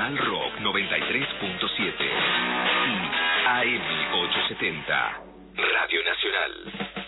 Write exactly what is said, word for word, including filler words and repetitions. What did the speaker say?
Nacional Rock noventa y tres punto siete y A M ochocientos setenta. Radio Nacional.